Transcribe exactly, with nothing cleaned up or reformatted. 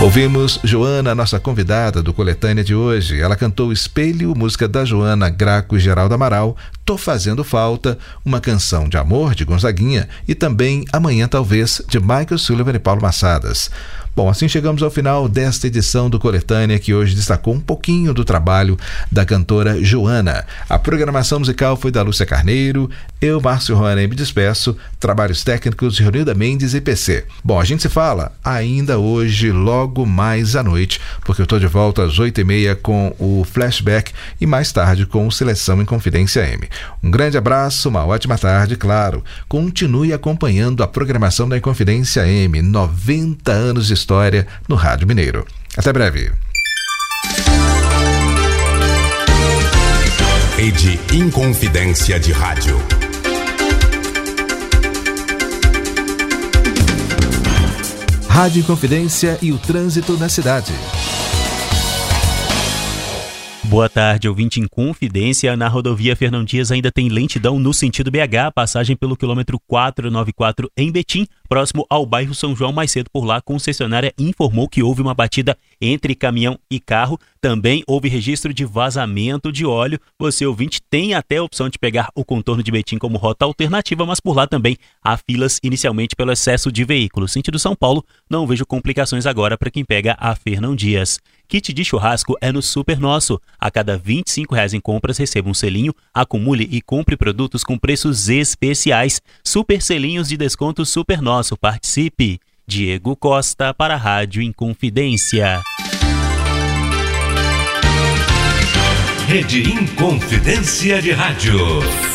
Ouvimos Joana, nossa convidada do Coletânea de hoje. Ela cantou Espelho, música da Joana Graco e Geraldo Amaral, Tô Fazendo Falta, uma canção de amor de Gonzaguinha e também Amanhã Talvez, de Michael Sullivan e Paulo Massadas. Bom, assim chegamos ao final desta edição do Coletânea, que hoje destacou um pouquinho do trabalho da cantora Joana. A programação musical foi da Lúcia Carneiro, eu, Márcio Rony, me despeço, trabalhos técnicos de Ronilda Mendes e P C. Bom, a gente se fala ainda hoje, logo mais à noite, porque eu estou de volta às oito e meia com o Flashback e mais tarde com o Seleção em Confidência M. Um grande abraço, uma ótima tarde, claro. Continue acompanhando a programação da Inconfidência M, noventa anos de história no Rádio Mineiro. Até breve. Rede Inconfidência de Rádio. Rádio Inconfidência e o trânsito na cidade. Boa tarde, ouvinte Inconfidência. Na rodovia Fernão Dias ainda tem lentidão no sentido B H, passagem pelo quilômetro quatrocentos e noventa e quatro em Betim, próximo ao bairro São João. Mais cedo por lá, a concessionária informou que houve uma batida entre caminhão e carro. Também houve registro de vazamento de óleo. Você, ouvinte, tem até a opção de pegar o contorno de Betim como rota alternativa, mas por lá também há filas inicialmente pelo excesso de veículos. Sentido São Paulo, não vejo complicações agora para quem pega a Fernão Dias. Kit de churrasco é no Super Nosso. A cada vinte e cinco reais em compras, receba um selinho, acumule e compre produtos com preços especiais. Super selinhos de desconto Super Nosso. Participe. Diego Costa para a Rádio Inconfidência. Rede Inconfidência de Rádio.